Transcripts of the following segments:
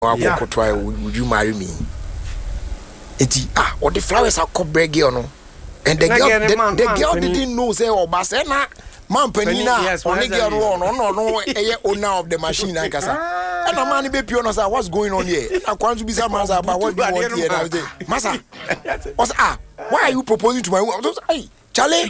would you marry me? Or the flowers are called girl, and the girl didn't know say or Basena. Man Penina, only girl no, owner of the machine, and a man be pioneers. What's going on here? I want to be some answer about what you want here. Massa, why are you proposing to my wife? Charlie,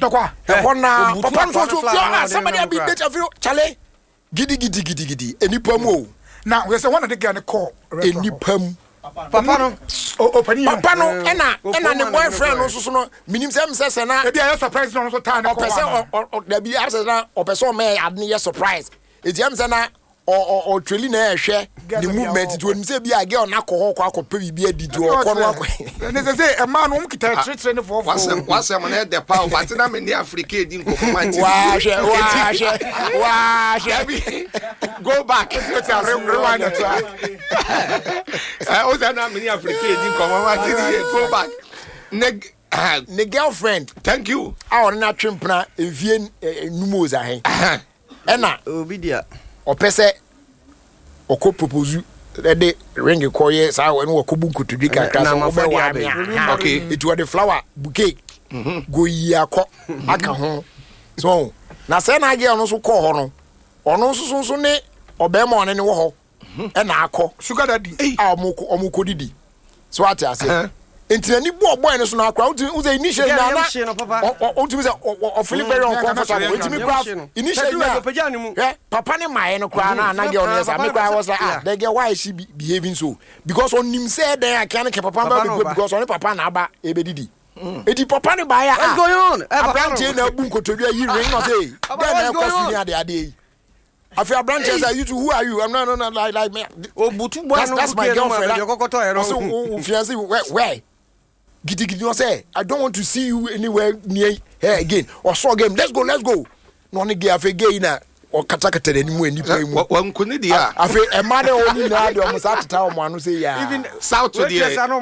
somebody have been better for Charlie. Giddy. Any pomo. Now, there's one of the girl call. Any pom. Papa no, and the boyfriend also meaning some says, and I be surprised on time or there be absent or person may add me a surprise. It's Yamsana or Trilina share the movement. It wouldn't say be a girl, alcohol, could be a detour. And they say a man won't get a trick for once I'm on the power, but I'm in the African. Go back. I was not many African. Go back. The girlfriend. Thank you. Our not trimpna if you Numoza. Anna, Obidia. Or Pesse or co propose you. The ring of couriers are when we could to drink a okay, it was the flower bouquet. Go ya cock, I so now send I get also call Hono or no soon or Bemon and Warhol and I call sugar daddy, our Moko or Mukodidi. So I say. Into any boy is not crowd to the initial or feeling very uncomfortable. Initially, Papa and my and a crown and I was like, they get why is she behaving so? Because on him said there I can't keep Papa because only Papa Naba Ebedi. It's Papa by what's going on? A branch in a book to be a year ring or day. Then I the day. I feel branches are you to who are you? I'm not like me. Oh, that's my girlfriend. Also, fiancé, where? Giddy say, I don't want to see you anywhere near here again. Or saw game. Let's go. No one get a gainer or Katakata anymore. One couldn't dia. I feel a mother only now almost out of town. One who say, yeah, even south to the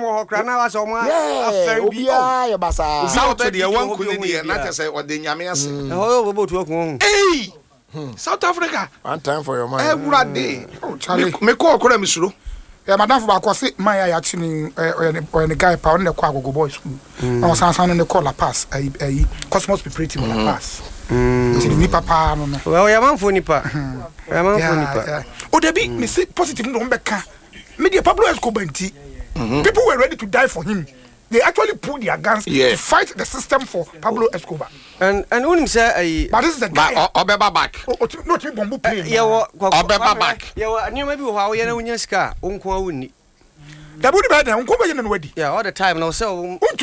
south to the one couldn't not to say what the Yamias. Hey, South Africa. One time for your mind. Every day. Charlie, me call Misuru. Madam for Bakosi, my actually when the guy pound the Quago Boys School. I was answering the call a pass, a Cosmos Preparative on a pass. Papa, well, your man for Nipa. Oh, there be me say positive no back. Media Pablo Escobar. People were ready to die for him. They actually pulled their guns to fight the system for Pablo Escobar. And wouldn't say, but this is the guy. Obeba back. Not you bomb play. Obeba back. Yeah, you maybe how you know when you're scar, Uncle Winnie. That would be better. Uncle Winnie already. Yeah, all the time. No, so, Bebrain,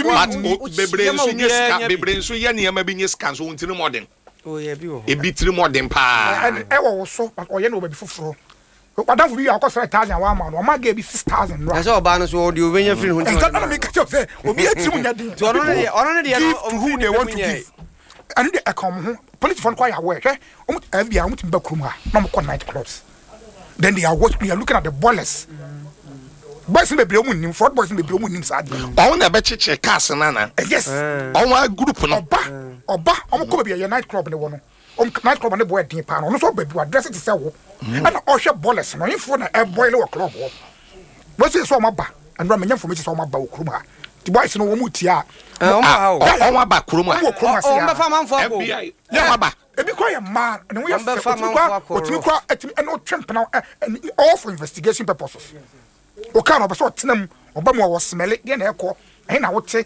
so Yanni, maybe yes, cancel until modern. Oh, yeah, a bit more than pa. And I was so, or you know, before. But that would be our cost 1,000 1 month. Or my gave 6,000. That's all Barnes would you when you're feeling. And don't make it up there. Will be a team that already who they want to give. And they come home. Police for quite aware. FBI went in Bakruma, no nightclubs. Then they are watching, they are looking at the ballers. Boys in the Blooming, 4 boys in the Blooming inside. I want a better check, Cassanana. Yes, on my group, or could be a nightclub in the one. Nightclub and the boy, deep pan, also baby, address it to sell. And Osha ballers, no, in front of a boiler or club. What's it so much? And Ramayan for me is on my bow, Kruma. The boys in a Womutia. Oh, my back, Kruma. Yeah, be quiet, man. And we have what you call and no tramp now, and all for investigation purposes. O kind of a sort of them, Obama was smelling, then echo, and I would say,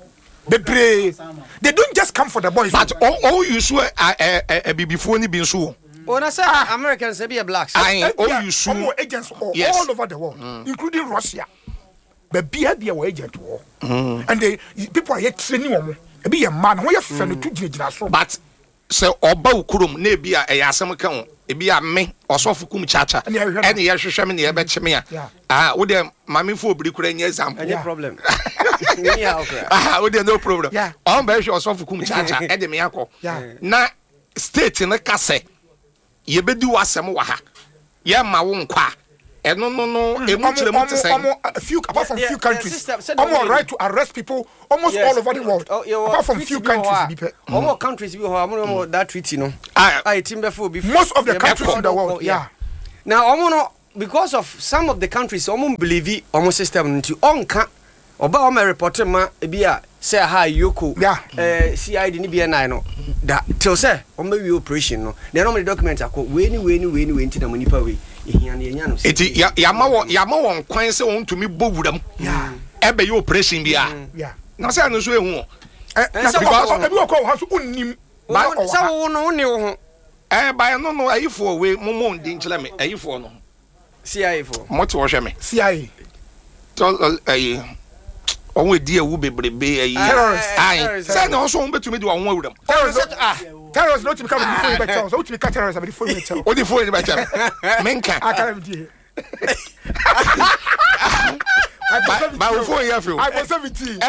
they don't just come for the boys. But all you swear before any being so. When I say Americans, they be a blacks. All you sue agents all over the world, including Russia. But be a agent war. And they people are yet training on be a man who you friend to but so Oba Kurum, maybe a Yasam account. It be a me or so for Kum Chacha. And the Yashaman, the Abetchemia. With them, Mammy for Brick, yes, I'm no problem. With them, no problem. Yeah, I'm very sure so for Kum Chacha, and the Miako. Now, state in a casse. Ye be do was some waha. Yeah, my own qua. And no, a few apart from few countries. I'm right to arrest people almost all over the world. Apart from few countries. Almost countries we have that treaty, no. I think before most of the countries in the world. Yeah. Now, because of some of the countries almost believe almost system into on can oba o me report ma bi a say ha yoko CID ni bi na no da till say o ma wi operation no the normal document akọ we ni nti na monipa we ehia na enya no eti ya ma won kwan se won tumi bowuram ebe ye operation bi a na say no so ehu na say obi okọ ha so unnim ba say wo no ne wo ho ba no ayifo we mo ndi nkyele me ayifo no CIA for what was me CIA to on we dia wu bebrebe ai say no so betumi de won awuram terrorists not to become before you better so to be terrorists before you tell o di fo you better menka akara die ba wo fo you feel I was 17